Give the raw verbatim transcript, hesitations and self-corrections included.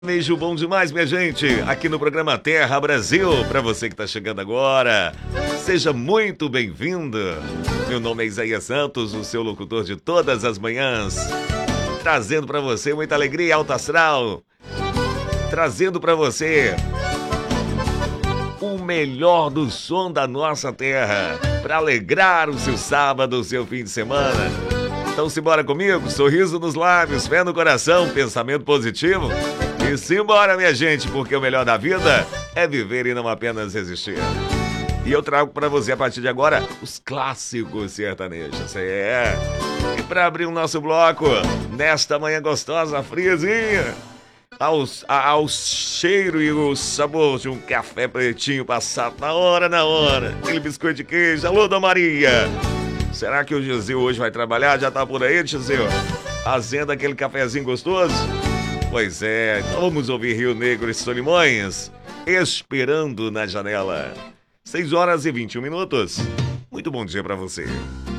Beijo bom demais, minha gente, aqui no programa Terra Brasil, para você que está chegando agora, seja muito bem-vindo. Meu nome é Isaías Santos, o seu locutor de todas as manhãs, trazendo para você muita alegria e alto astral, trazendo para você o melhor do som da nossa terra, para alegrar o seu sábado, o seu fim de semana. Então simbora comigo, sorriso nos lábios, fé no coração, pensamento positivo. E simbora, minha gente, porque o melhor da vida é viver e não apenas existir. E eu trago pra você, a partir de agora, os clássicos sertanejos. É. E pra abrir o nosso bloco, nesta manhã gostosa, friazinha, ao, ao cheiro e o sabor de um café pretinho passado na hora, na hora. Aquele biscoito de queijo. Alô, Dona Maria. Será que o Giseu hoje vai trabalhar? Já tá por aí, Giseu? Fazendo aquele cafezinho gostoso? Pois é, então vamos ouvir Rio Negro e Solimões, Esperando na Janela. seis horas e vinte e um minutos. Muito bom dia pra você.